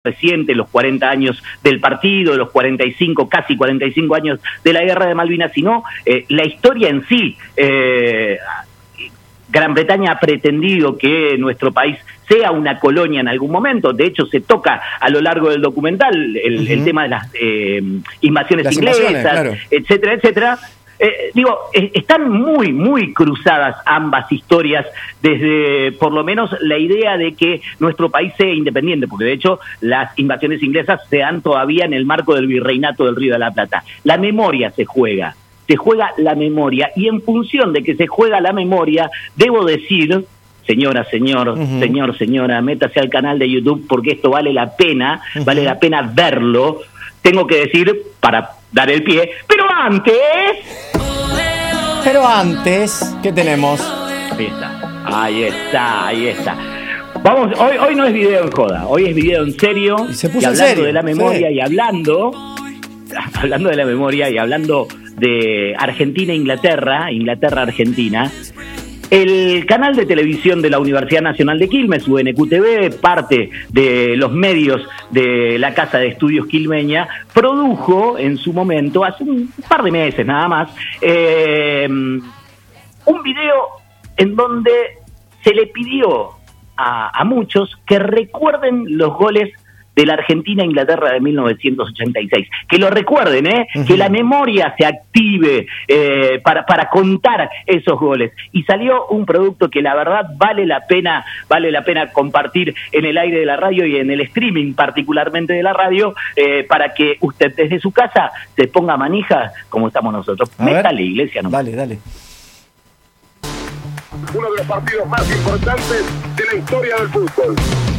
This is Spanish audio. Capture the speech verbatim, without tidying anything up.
reciente, los cuarenta años del partido, los cuarenta y cinco, casi cuarenta y cinco años de la Guerra de Malvinas, sino eh, la historia en sí. Eh, Gran Bretaña ha pretendido que nuestro país sea una colonia en algún momento. De hecho, se toca a lo largo del documental el, uh-huh. el tema de las eh, invasiones las inglesas, invasiones, claro. etcétera, etcétera. Eh, digo, eh, están muy, muy cruzadas ambas historias, desde por lo menos la idea de que nuestro país sea independiente, porque de hecho las invasiones inglesas se dan todavía en el marco del virreinato del Río de la Plata. La memoria se juega, se juega la memoria, y en función de que se juega la memoria, debo decir, señora, señor, uh-huh. señor, señora, métase al canal de YouTube porque esto vale la pena, uh-huh. vale la pena verlo, tengo que decir, para dar el pie, pero antes... Pero antes, ¿qué tenemos? Ahí está, ahí está, ahí está. Vamos, hoy, hoy no es video en joda, hoy es video en serio. Y se puso y hablando en serio, de la memoria sí. y hablando, hablando de la memoria y hablando de Argentina-Inglaterra, Inglaterra-Argentina. El canal de televisión de la Universidad Nacional de Quilmes, U N Q T V, parte de los medios de la Casa de Estudios Quilmeña, produjo en su momento, hace un par de meses nada más, eh, un video en donde se le pidió a, a muchos que recuerden los goles de la Argentina-Inglaterra de mil novecientos ochenta y seis. Que lo recuerden, ¿eh? Uh-huh. Que la memoria se active eh, para, para contar esos goles. Y salió un producto que la verdad vale la pena, vale la pena compartir en el aire de la radio y en el streaming particularmente de la radio, eh, para que usted desde su casa se ponga manija como estamos nosotros. Métale, Iglesia, no. Dale, dale. Uno de los partidos más importantes de la historia del fútbol.